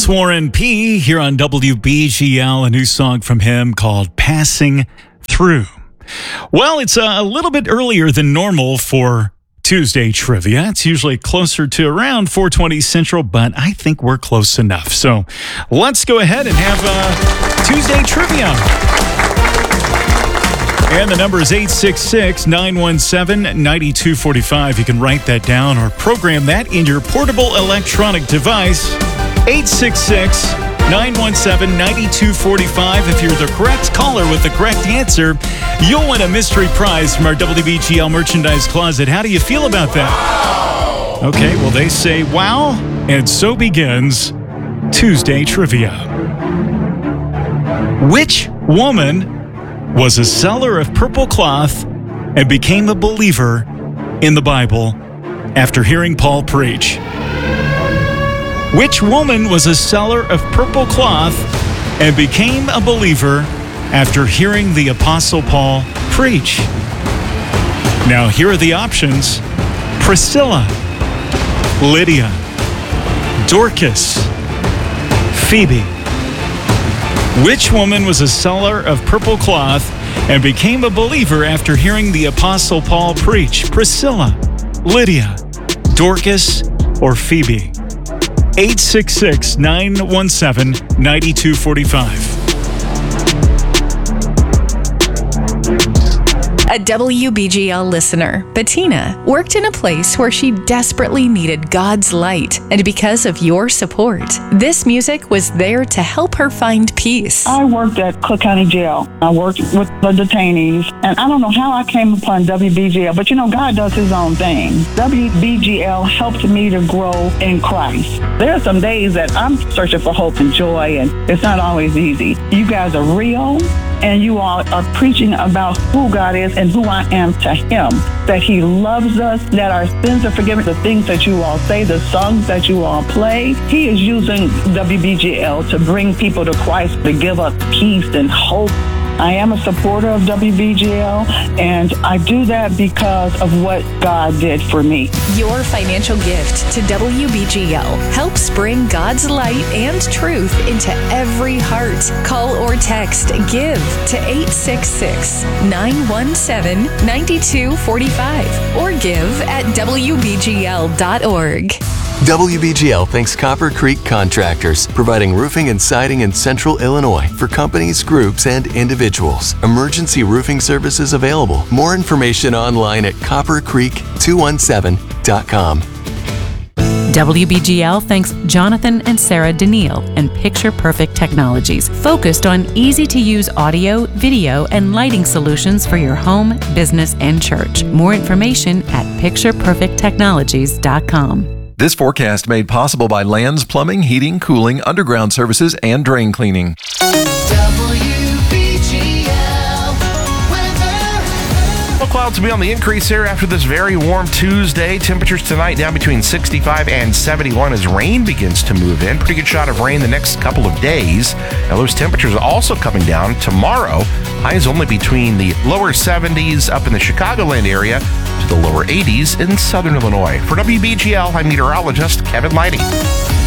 That's Warren P. here on WBGL, a new song from him called Passing Through. Well, it's a little bit earlier than normal for Tuesday trivia. It's usually closer to around 4:20 Central, but I think we're close enough. So let's go ahead and have Tuesday trivia. And the number is 866-917-9245. You can write that down or program that in your portable electronic device. 866-917-9245. If you're the correct caller with the correct answer, you'll win a mystery prize from our WBGL merchandise closet. How do you feel about that? Wow. Okay, well, they say wow, and so begins Tuesday trivia. Which woman was a seller of purple cloth and became a believer in the Bible after hearing Paul preach? Which woman was a seller of purple cloth and became a believer after hearing the Apostle Paul preach? Now, here are the options: Priscilla, Lydia, Dorcas, Phoebe. Which woman was a seller of purple cloth and became a believer after hearing the Apostle Paul preach? Priscilla, Lydia, Dorcas, or Phoebe? 866-917-9245. A WBGL listener, Bettina, worked in a place where she desperately needed God's light, and because of your support, this music was there to help her find peace. I worked at Cook County Jail. I worked with the detainees, and I don't know how I came upon WBGL, but God does His own thing. WBGL helped me to grow in Christ. There are some days that I'm searching for hope and joy, and it's not always easy. You guys are real, and you all are preaching about who God is and who I am to Him, that He loves us, that our sins are forgiven, the things that you all say, the songs that you all play. He is using WBGL to bring people to Christ, to give us peace and hope. I am a supporter of WBGL, and I do that because of what God did for me. Your financial gift to WBGL helps bring God's light and truth into every heart. Call or text GIVE to 866-917-9245 or give at WBGL.org. WBGL thanks Copper Creek Contractors, providing roofing and siding in Central Illinois for companies, groups, and individuals. Emergency roofing services available. More information online at coppercreek217.com. WBGL thanks Jonathan and Sarah Daniil and Picture Perfect Technologies, focused on easy-to-use audio, video, and lighting solutions for your home, business, and church. More information at pictureperfecttechnologies.com. This forecast made possible by Lands Plumbing, Heating, Cooling, Underground Services, and Drain Cleaning. Clouds will be on the increase here after this very warm Tuesday. Temperatures tonight down between 65 and 71 as rain begins to move in. Pretty good shot of rain the next couple of days. Now those temperatures are also coming down tomorrow. Highs only between the lower 70s up in the Chicagoland area to the lower 80s in southern Illinois. For WBGL, I'm meteorologist Kevin Lighty.